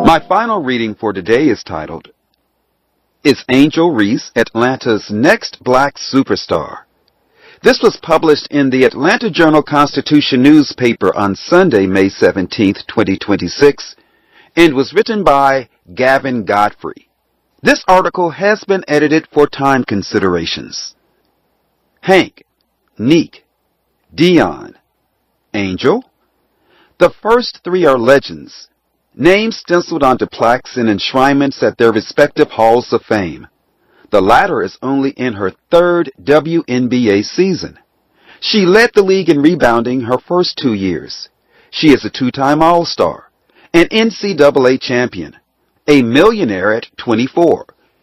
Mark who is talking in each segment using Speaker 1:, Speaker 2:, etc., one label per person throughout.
Speaker 1: My final reading for today is titled, Is Angel Reese Atlanta's Next Black Superstar? This was published in the Atlanta Journal-Constitution newspaper on Sunday, May 17, 2026, and was written by Gavin Godfrey. This article has been edited for time considerations. Hank, Neek, Dion, Angel. The first three are legends, names stenciled onto plaques and enshrinements at their respective halls of fame. The latter is only in her third WNBA season. She led the league in rebounding her first 2 years. She is a two-time All-Star, an NCAA champion, a millionaire at 24.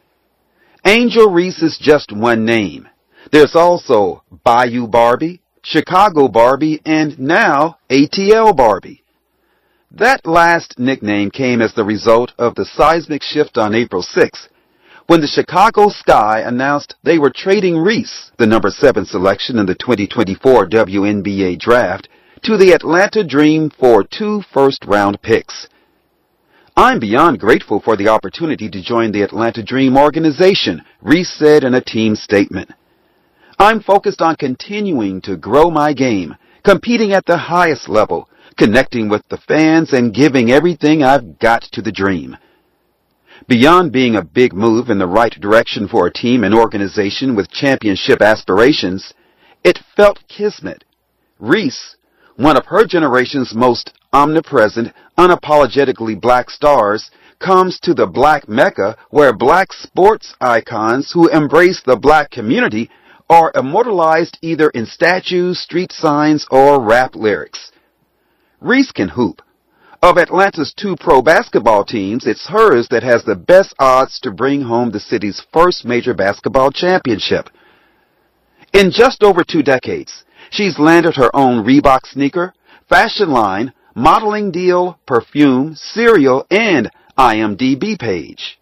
Speaker 1: Angel Reese is just one name. There's also Bayou Barbie, Chicago Barbie, and now ATL Barbie. That last nickname came as the result of the seismic shift on April 6th, when the Chicago Sky announced they were trading Reese, the number 7 selection in the 2024 WNBA draft, to the Atlanta Dream for 2 first-round picks. I'm beyond grateful for the opportunity to join the Atlanta Dream organization, Reese said in a team statement. I'm focused on continuing to grow my game, competing at the highest level, connecting with the fans, and giving everything I've got to the Dream. Beyond being a big move in the right direction for a team and organization with championship aspirations, it felt kismet. Reese, one of her generation's most omnipresent, unapologetically black stars, comes to the black Mecca where black sports icons who embrace the black community are immortalized either in statues, street signs, or rap lyrics. Reese can hoop. Of Atlanta's 2 pro basketball teams, it's hers that has the best odds to bring home the city's first major basketball championship. In just over 2 decades, she's landed her own Reebok sneaker, fashion line, modeling deal, perfume, cereal, and IMDb page.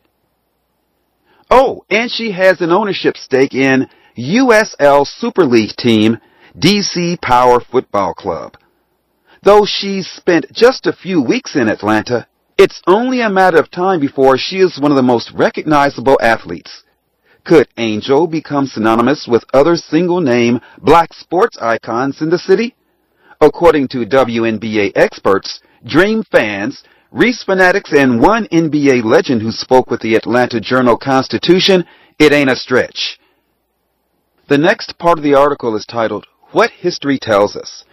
Speaker 1: Oh, and she has an ownership stake in USL Super League team DC Power Football Club. Though she's spent just a few weeks in Atlanta, it's only a matter of time before she is one of the most recognizable athletes. Could Angel become synonymous with other single-name black sports icons in the city? According to WNBA experts, Dream fans, Reese fanatics, and one NBA legend who spoke with the Atlanta Journal-Constitution, it ain't a stretch. The next part of the article is titled, What History Tells Us.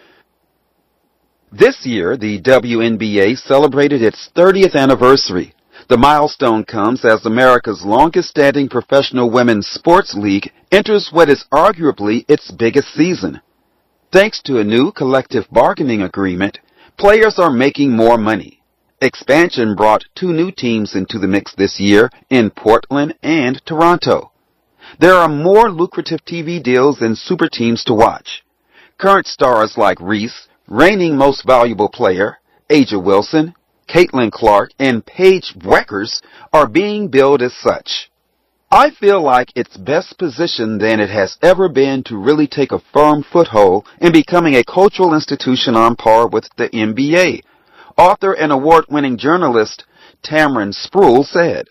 Speaker 1: This year, the WNBA celebrated its 30th anniversary. The milestone comes as America's longest-standing professional women's sports league enters what is arguably its biggest season. Thanks to a new collective bargaining agreement, players are making more money. Expansion brought 2 new teams into the mix this year in Portland and Toronto. There are more lucrative TV deals and super teams to watch. Current stars like Reese, reigning most valuable player, Aja Wilson, Caitlin Clark, and Paige Bueckers are being billed as such. I feel like it's best positioned than it has ever been to really take a firm foothold in becoming a cultural institution on par with the NBA, author and award-winning journalist Tamron Spruill said.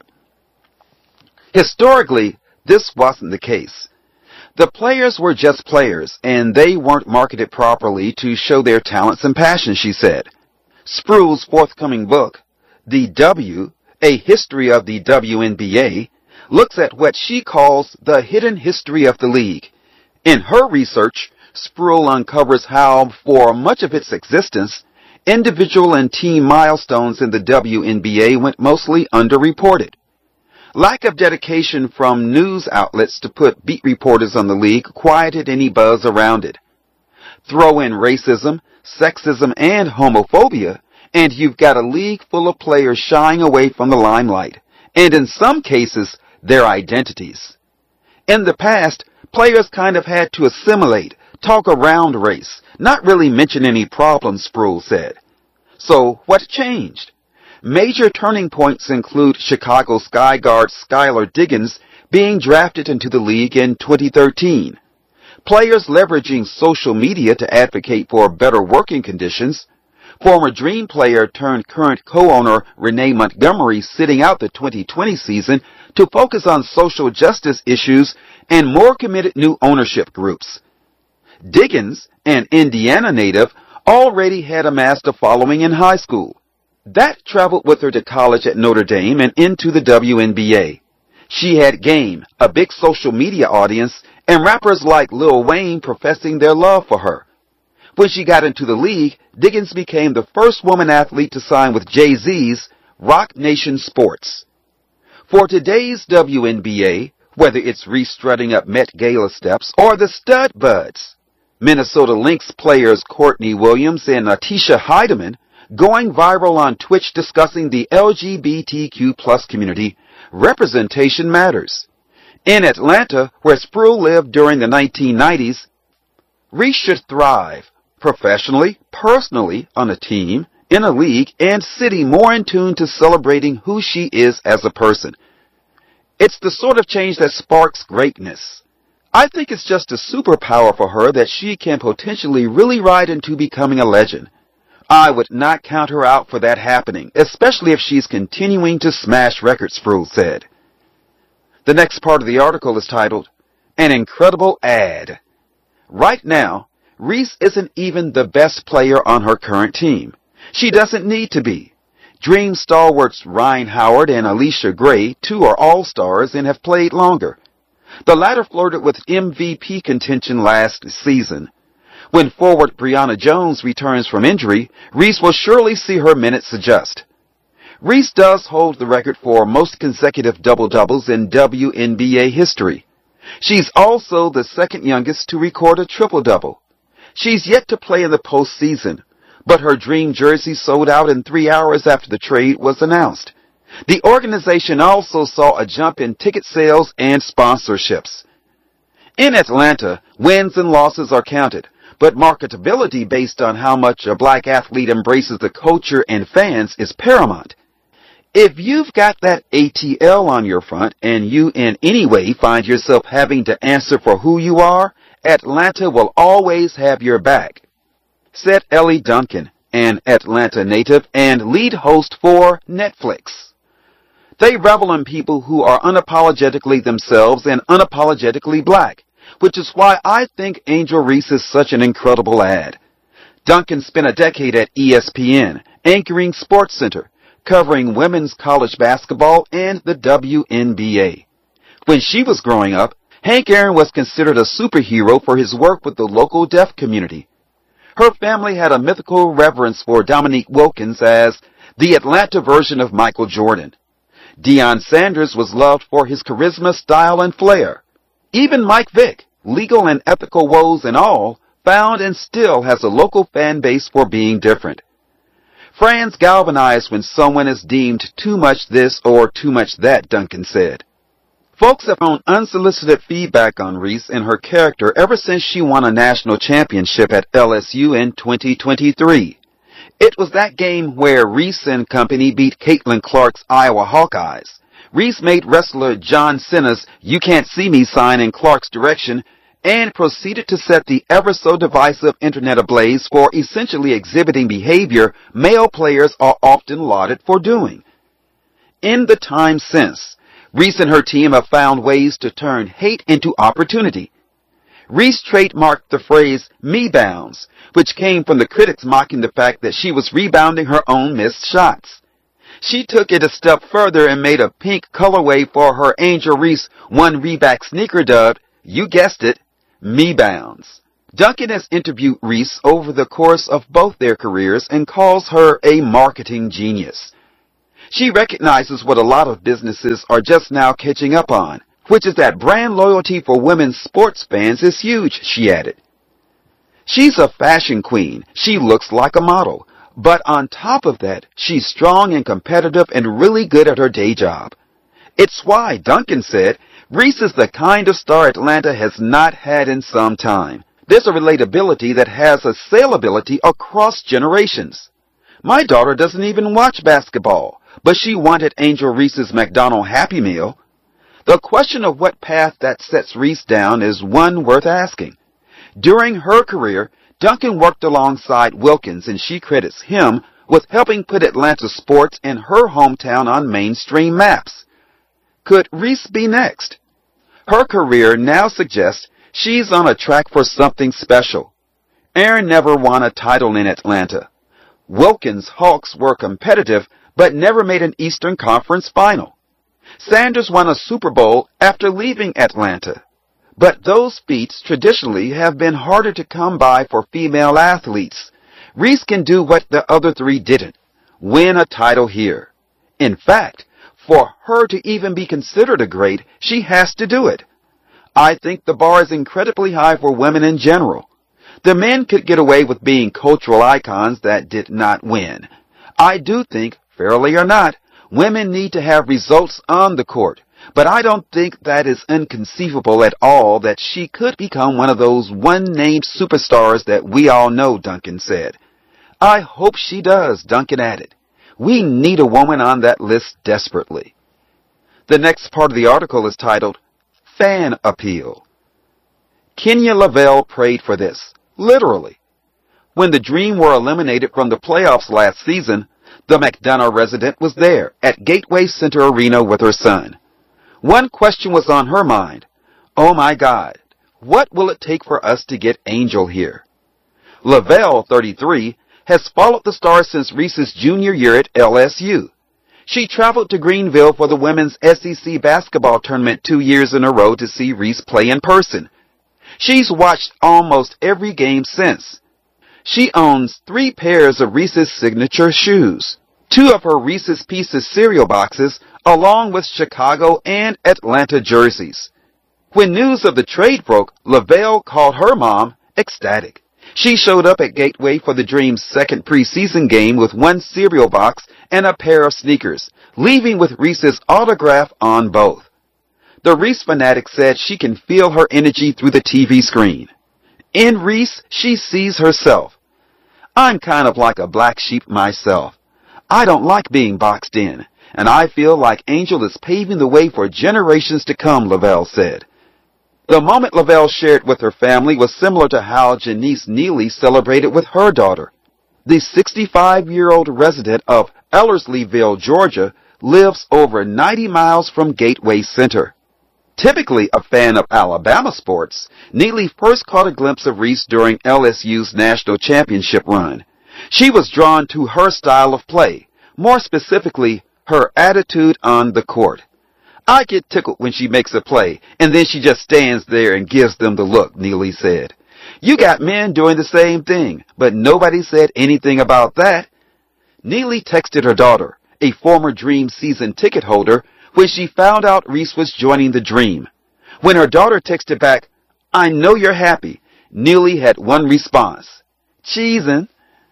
Speaker 1: Historically, this wasn't the case. The players were just players, and they weren't marketed properly to show their talents and passion, she said. Spruill's forthcoming book, The W, A History of the WNBA, looks at what she calls the hidden history of the league. In her research, Spruill uncovers how, for much of its existence, individual and team milestones in the WNBA went mostly underreported. Lack of dedication from news outlets to put beat reporters on the league quieted any buzz around it. Throw in racism, sexism, and homophobia, and you've got a league full of players shying away from the limelight, and in some cases, their identities. In the past, players kind of had to assimilate, talk around race, not really mention any problems, Spruill said. So what changed? Major turning points include Chicago Sky guard Skylar Diggins being drafted into the league in 2013, players leveraging social media to advocate for better working conditions, Former Dream player turned current co-owner Renee Montgomery sitting out the 2020 season to focus on social justice issues and more committed new ownership groups. Diggins, an Indiana native, already had amassed a following in high school. That traveled with her to college at Notre Dame and into the WNBA. She had game, a big social media audience, and rappers like Lil Wayne professing their love for her. When she got into the league, Diggins became the first woman athlete to sign with Jay-Z's Roc Nation Sports. For today's WNBA, whether it's Reese strutting up Met Gala steps or the Stud Buds, Minnesota Lynx players Courtney Williams and Natisha Heidemann going viral on Twitch discussing the LGBTQ+ community, representation matters. In Atlanta, where Sproul lived during the 1990s, Reese should thrive professionally, personally, on a team, in a league, and city more in tune to celebrating who she is as a person. It's the sort of change that sparks greatness. I think it's just a superpower for her that she can potentially really ride into becoming a legend. I would not count her out for that happening, especially if she's continuing to smash records, Sproul said. The next part of the article is titled, An Incredible Ad. Right now, Reese isn't even the best player on her current team. She doesn't need to be. Dream stalwarts Ryan Howard and Alicia Gray, too, are all-stars and have played longer. The latter flirted with MVP contention last season. When forward Brianna Jones returns from injury, Reese will surely see her minutes adjust. Reese does hold the record for most consecutive double-doubles in WNBA history. She's also the second youngest to record a triple-double. She's yet to play in the postseason, but her dream jersey sold out in 3 hours after the trade was announced. The organization also saw a jump in ticket sales and sponsorships. In Atlanta, wins and losses are counted, but marketability based on how much a black athlete embraces the culture and fans is paramount. If you've got that ATL on your front and you in any way find yourself having to answer for who you are, Atlanta will always have your back, said Ellie Duncan, an Atlanta native and lead host for Netflix. They revel in people who are unapologetically themselves and unapologetically black, which is why I think Angel Reese is such an incredible ad. Duncan spent a decade at ESPN, anchoring SportsCenter, covering women's college basketball and the WNBA. When she was growing up, Hank Aaron was considered a superhero for his work with the local deaf community. Her family had a mythical reverence for Dominique Wilkins as the Atlanta version of Michael Jordan. Deion Sanders was loved for his charisma, style, and flair. Even Mike Vick, legal and ethical woes and all, found and still has a local fan base for being different. Fans galvanize when someone is deemed too much this or too much that, Duncan said. Folks have found unsolicited feedback on Reese and her character ever since she won a national championship at LSU in 2023. It was that game where Reese and company beat Caitlin Clark's Iowa Hawkeyes. Reese made wrestler John Cena's "You Can't See Me" sign in Clark's direction and proceeded to set the ever-so-divisive internet ablaze for essentially exhibiting behavior male players are often lauded for doing. In the time since, Reese and her team have found ways to turn hate into opportunity. Reese trademarked the phrase "me bounds," which came from the critics mocking the fact that she was rebounding her own missed shots. She took it a step further and made a pink colorway for her Angel Reese one Reebok sneaker dubbed, you guessed it, "me bounds." Duncan has interviewed Reese over the course of both their careers and calls her a marketing genius. She recognizes what a lot of businesses are just now catching up on, which is that brand loyalty for women's sports fans is huge, she added. She's a fashion queen. She looks like a model. But on top of that, she's strong and competitive and really good at her day job. It's why, Duncan said, Reese is the kind of star Atlanta has not had in some time. There's a relatability that has a saleability across generations. My daughter doesn't even watch basketball, but she wanted Angel Reese's McDonald's Happy Meal. The question of what path that sets Reese down is one worth asking. During her career, Duncan worked alongside Wilkins, and she credits him with helping put Atlanta sports in her hometown on mainstream maps. Could Reese be next? Her career now suggests she's on a track for something special. Aaron never won a title in Atlanta. Wilkins' Hawks were competitive, but never made an Eastern Conference final. Sanders won a Super Bowl after leaving Atlanta. But those feats traditionally have been harder to come by for female athletes. Reese can do what the other three didn't, win a title here. In fact, for her to even be considered a great, she has to do it. I think the bar is incredibly high for women in general. The men could get away with being cultural icons that did not win. I do think, fairly or not, women need to have results on the court, but I don't think that is inconceivable at all that she could become one of those one-named superstars that we all know, Duncan said. I hope she does, Duncan added. We need a woman on that list desperately. The next part of the article is titled, Fan Appeal. Kenya Lavelle prayed for this, literally. When the Dream were eliminated from the playoffs last season, the McDonough resident was there at Gateway Center Arena with her son. One question was on her mind. Oh my God, what will it take for us to get Angel here? Lavelle, 33, has followed the Stars since Reese's junior year at LSU. She traveled to Greenville for the women's SEC basketball tournament 2 years in a row to see Reese play in person. She's watched almost every game since. She owns 3 pairs of Reese's signature shoes, 2 of her Reese's Pieces cereal boxes, along with Chicago and Atlanta jerseys. When news of the trade broke, Lavelle called her mom ecstatic. She showed up at Gateway for the Dream's second preseason game with 1 cereal box and a pair of sneakers, leaving with Reese's autograph on both. The Reese fanatic said she can feel her energy through the TV screen. In Reese, she sees herself. I'm kind of like a black sheep myself. I don't like being boxed in, and I feel like Angel is paving the way for generations to come, Lavelle said. The moment Lavelle shared with her family was similar to how Janice Neely celebrated with her daughter. The 65-year-old resident of Ellerslieville, Georgia, lives over 90 miles from Gateway Center. Typically a fan of Alabama sports, Neely first caught a glimpse of Reese during LSU's national championship run. She was drawn to her style of play, more specifically, her attitude on the court. I get tickled when she makes a play, and then she just stands there and gives them the look, Neely said. You got men doing the same thing, but nobody said anything about that. Neely texted her daughter, a former Dream season ticket holder, when she found out Reese was joining the Dream. When her daughter texted back, I know you're happy, Neely had one response. Cheesin'.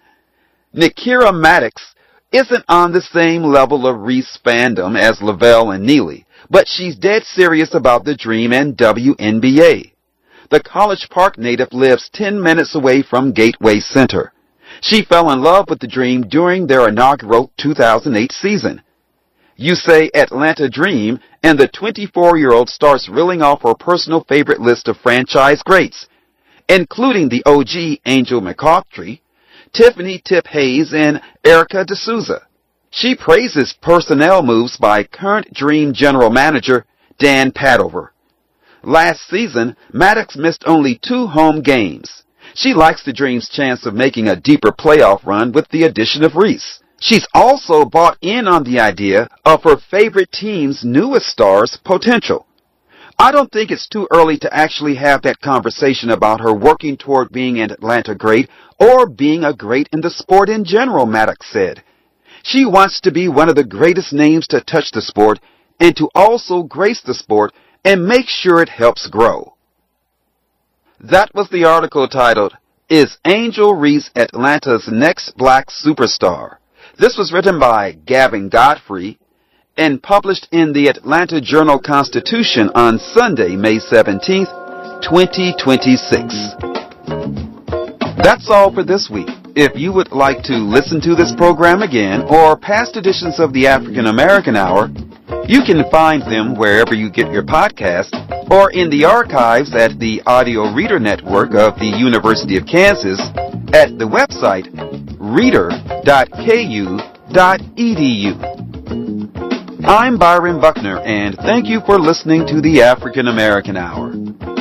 Speaker 1: Nikira Maddox isn't on the same level of Reese fandom as Lavelle and Neely, but she's dead serious about the Dream and WNBA. The College Park native lives 10 minutes away from Gateway Center. She fell in love with the Dream during their inaugural 2008 season. You say Atlanta Dream, and the 24-year-old starts reeling off her personal favorite list of franchise greats, including the OG Angel McCoughtry, Tiffany Tip Hayes, and Erica D'Souza. She praises personnel moves by current Dream general manager Dan Padover. Last season, Maddox missed only 2 home games. She likes the Dream's chance of making a deeper playoff run with the addition of Reese. She's also bought in on the idea of her favorite team's newest star's potential. I don't think it's too early to actually have that conversation about her working toward being an Atlanta great or being a great in the sport in general, Maddox said. She wants to be one of the greatest names to touch the sport and to also grace the sport and make sure it helps grow. That was the article titled, Is Angel Reese Atlanta's Next Black Superstar? This was written by Gavin Godfrey and published in the Atlanta Journal-Constitution on Sunday, May 17th, 2026. That's all for this week. If you would like to listen to this program again or past editions of the African American Hour, you can find them wherever you get your podcasts or in the archives at the Audio Reader Network of the University of Kansas at the website reader.ku.edu. I'm Byron Buckner, and thank you for listening to the African American Hour.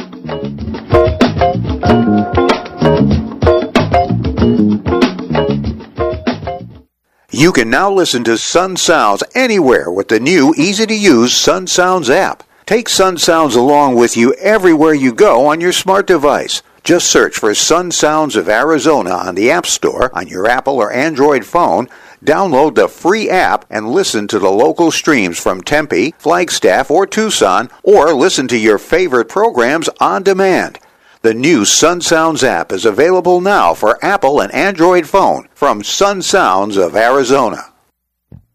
Speaker 2: You can now listen to Sun Sounds anywhere with the new easy-to-use Sun Sounds app. Take Sun Sounds along with you everywhere you go on your smart device. Just search for Sun Sounds of Arizona on the App Store on your Apple or Android phone, download the free app, and listen to the local streams from Tempe, Flagstaff, or Tucson, or listen to your favorite programs on demand. The new Sun Sounds app is available now for Apple and Android phone from Sun Sounds of Arizona.